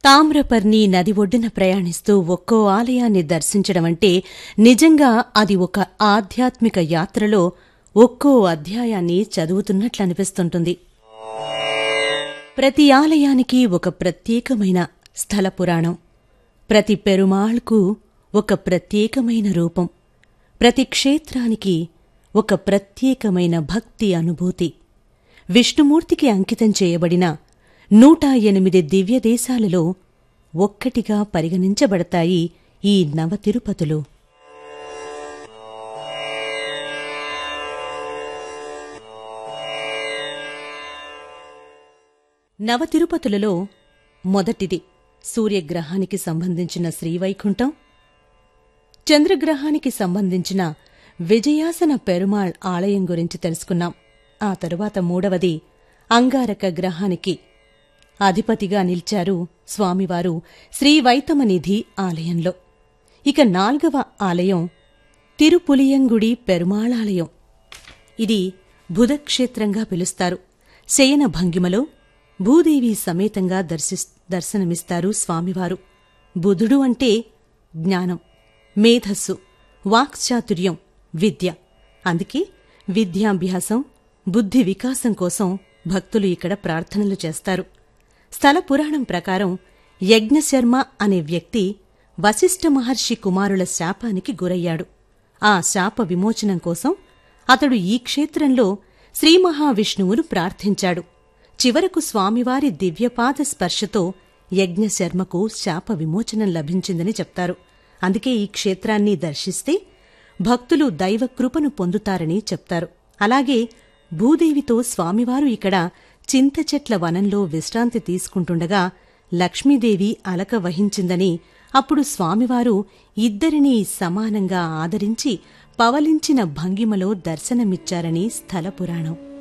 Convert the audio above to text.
తామ్రపర్ణి నది ఒడ్డున ప్రయాణిస్తూ ఒక్కో ఆలయాన్ని దర్శించడమంటే నిజంగా అది ఒక ఆధ్యాత్మిక యాత్రలో ఒక్కో అధ్యాయాన్ని చదువుతున్నట్లనిపిస్తుంటుంది. ప్రతి ఆలయానికి ఒక ప్రత్యేకమైన స్థల పురాణం, ప్రతి పెరుమాళ్కు ఒక ప్రత్యేకమైన రూపం, ప్రతి క్షేత్రానికి ఒక ప్రత్యేకమైన భక్తి అనుభూతి. విష్ణుమూర్తికి అంకితం చేయబడిన 108 దివ్యదేశాలలో ఒక్కటిగా పరిగణించబడతాయి ఈ నవతిరుపతులు. నవతిరుపతులలో మొదటిది సూర్యగ్రహానికి సంబంధించిన శ్రీవైకుంఠం, చంద్రగ్రహానికి సంబంధించిన విజయాసన పెరుమాళ్ ఆలయం గురించి తెలుసుకున్నాం. ఆ తరువాత మూడవది అంగారక గ్రహానికి అధిపతిగా నిలిచారు స్వామివారు శ్రీవైతమనిధి ఆలయంలో. ఇక నాల్గవ ఆలయం తిరుపులియంగుడి పెరుమాళాలయం. ఇది బుధక్షేత్రంగా పిలుస్తారు. శయన భంగిమలో భూదేవి సమేతంగా దర్శనమిస్తారు స్వామివారు. బుధుడు అంటే జ్ఞానం, మేధస్సు, వాక్చాతుర్యం, విద్య. అందుకే విద్యాభ్యాసం, బుద్ధి వికాసం కోసం భక్తులు ఇక్కడ ప్రార్థనలు చేస్తారు. స్థల పురాణం ప్రకారం యజ్ఞశర్మ అనే వ్యక్తి వశిష్ఠ మహర్షి కుమారుల శాపానికి గురయ్యాడు. ఆ శాప విమోచనం కోసం అతడు ఈ క్షేత్రంలో శ్రీమహావిష్ణువును ప్రార్థించాడు. చివరకు స్వామివారి దివ్యపాద స్పర్శతో యజ్ఞశర్మకు శాప విమోచనం లభించిందని చెప్తారు. అందుకే ఈ క్షేత్రాన్ని దర్శిస్తే భక్తులు దైవకృపను పొందుతారని చెప్తారు. అలాగే భూదేవితో స్వామివారు ఇక్కడ చింతచెట్ల వనంలో విశ్రాంతి తీసుకుంటుండగా లక్ష్మీదేవి అలక వహించిందని, అప్పుడు స్వామివారు ఇద్దరినీ సమానంగా ఆదరించి పవలించిన భంగిమలో దర్శనమిచ్చారని స్థల పురాణం.